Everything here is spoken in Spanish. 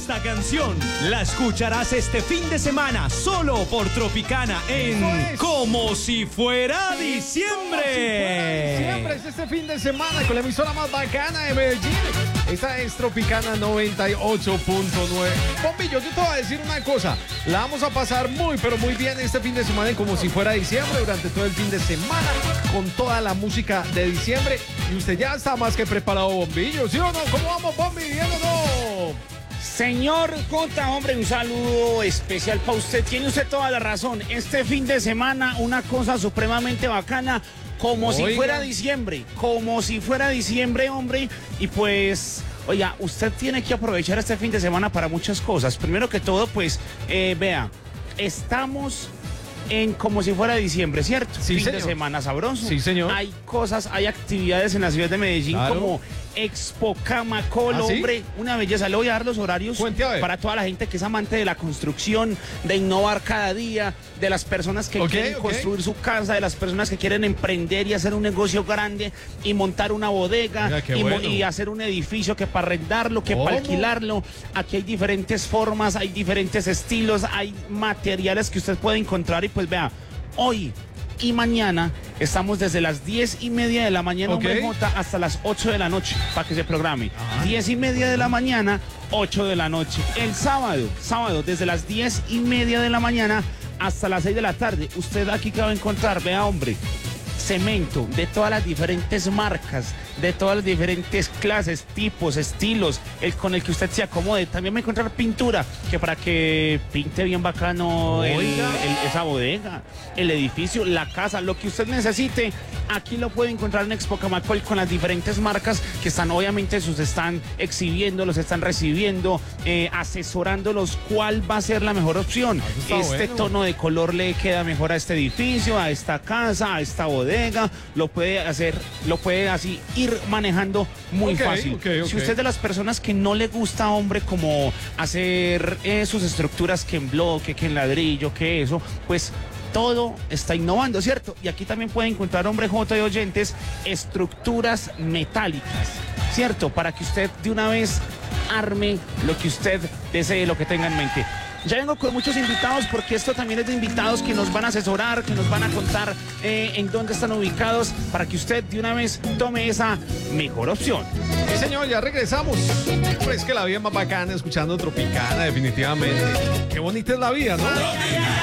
Esta canción la escucharás este fin de semana solo por Tropicana en Como si fuera diciembre. Siempre es este fin de semana con la emisora más bacana de Medellín. Esta es Tropicana 98.9. Bombillo, yo te voy a decir una cosa. La vamos a pasar muy, pero muy bien este fin de semana en Como si fuera diciembre, durante todo el fin de semana, con toda la música de diciembre. Y usted ya está más que preparado, Bombillo, ¿sí o no? ¿Cómo vamos, Bombi? ¿Bien o no? Señor J, hombre, un saludo especial para usted. Tiene usted toda la razón. Este fin de semana, una cosa supremamente bacana, como si fuera diciembre. Como si fuera diciembre, hombre. Y pues, oiga, usted tiene que aprovechar este fin de semana para muchas cosas. Primero que todo, pues, vea, estamos en como si fuera diciembre, ¿cierto? Sí, fin señor. de semana sabroso. Sí, señor. Hay cosas, hay actividades en la ciudad de Medellín, Claro. como Expo Camacol, ¿Ah, sí? hombre, una belleza. Le voy a dar los horarios Cuente, a ver. para toda la gente que es amante de la construcción, de innovar cada día, de las personas que quieren construir su casa, de las personas que quieren emprender y hacer un negocio grande y montar una bodega. Mira, qué y, bueno. y hacer un edificio que para arrendarlo, que ¿Cómo? para alquilarlo. Aquí hay diferentes formas, hay diferentes estilos, hay materiales que usted puede encontrar y pues vea, hoy y mañana estamos desde las 10:30 de la mañana, hombre J, hasta las 8 de la noche, para que se programe. 10:30 de la mañana, 8 de la noche. El sábado, desde las 10:30 de la mañana hasta las 6 de la tarde. Usted aquí que va a encontrar, vea, hombre, cemento de todas las diferentes marcas, de todas las diferentes clases, tipos, estilos, el con el que usted se acomode. También va a encontrar pintura, que para que pinte bien bacano esa bodega, el edificio, la casa, lo que usted necesite, aquí lo puede encontrar en Expo Camacol con las diferentes marcas que están, obviamente, sus están exhibiendo, los están recibiendo, asesorándolos cuál va a ser la mejor opción. Este tono de color le queda mejor a este edificio, a esta casa, a esta bodega. Lo puede hacer, lo puede así ir manejando muy fácil. Si usted es de las personas que no le gusta, hombre, como hacer sus estructuras que en bloque, que en ladrillo, que eso, pues todo está innovando, ¿cierto? Y aquí también puede encontrar, hombre J y oyentes, estructuras metálicas, ¿cierto? Para que usted de una vez arme lo que usted desee, lo que tenga en mente. Ya vengo con muchos invitados porque esto también es de invitados que nos van a asesorar, que nos van a contar en dónde están ubicados para que usted de una vez tome esa mejor opción. Sí, señor, ya regresamos. Pues que la vida es más bacana escuchando Tropicana, definitivamente. Qué bonita es la vida, ¿no?